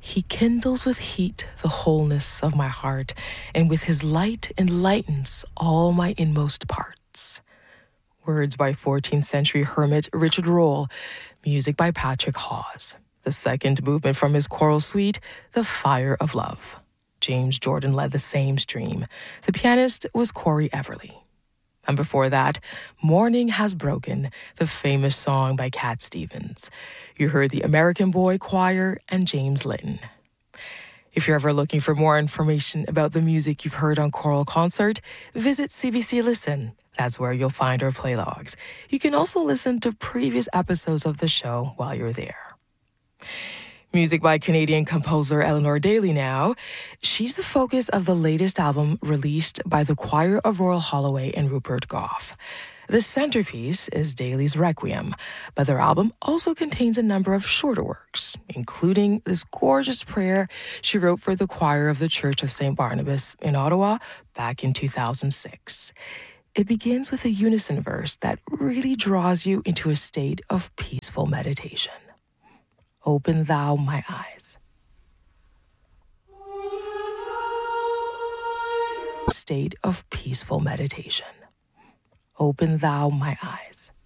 He kindles with heat the wholeness of my heart, and with his light enlightens all my inmost parts. Words by 14th century hermit Richard Rolle, music by Patrick Hawes. The second movement from his choral suite, The Fire of Love. James Jordan led the same stream. The pianist was Corey Everly. And before that, Morning Has Broken, the famous song by Cat Stevens. You heard the American Boy Choir and James Litton. If you're ever looking for more information about the music you've heard on Choral Concert, visit CBC Listen. That's where you'll find our playlogs. You can also listen to previous episodes of the show while you're there. Music by Canadian composer Eleanor Daly now. She's the focus of the latest album released by the Choir of Royal Holloway and Rupert Gough. The centerpiece is Daly's Requiem, but their album also contains a number of shorter works, including this gorgeous prayer she wrote for the choir of the Church of St. Barnabas in Ottawa back in 2006. It begins with a unison verse that really draws you into a state of peaceful meditation. Open thou my eyes. State of peaceful meditation. Open thou my eyes.